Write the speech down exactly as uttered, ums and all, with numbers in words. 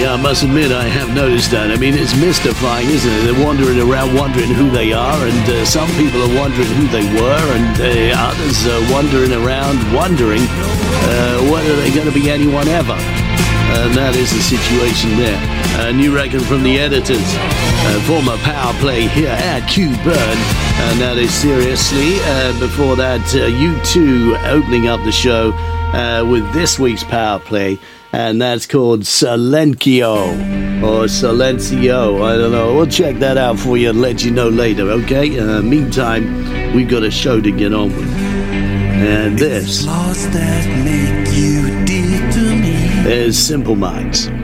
Yeah, I must admit I have noticed that. I mean, it's mystifying, isn't it? They're wandering around wondering who they are, and uh, some people are wondering who they were, and uh, others are wandering around wondering uh, whether they're going to be anyone ever. And that is the situation there. A new record from the Editors, uh, former Power Play here at Q Burn, and that is Seriously. Uh, before that, uh, U two opening up the show uh, with this week's Power Play, and that's called Silencio, or Silencio, I don't know. We'll check that out for you and let you know later, okay? Uh, meantime, we've got a show to get on with. And this laws that make you dear to me is Simple Minds.